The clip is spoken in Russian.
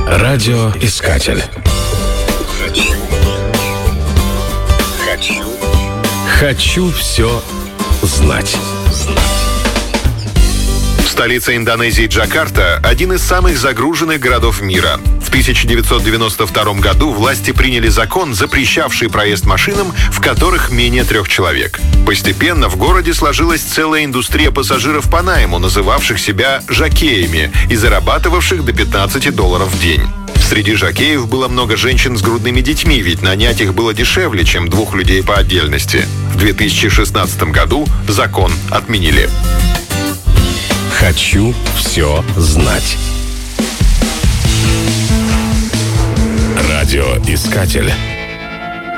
Радиоискатель. Хочу все знать. Столица Индонезии Джакарта – один из самых загруженных городов мира. В 1992 году власти приняли закон, запрещавший проезд машинам, в которых менее 3 человек. Постепенно в городе сложилась целая индустрия пассажиров по найму, называвших себя жокеями и зарабатывавших до $15 в день. Среди жокеев было много женщин с грудными детьми, ведь нанять их было дешевле, чем 2 людей по отдельности. В 2016 году закон отменили. Хочу все знать. Радиоискатель.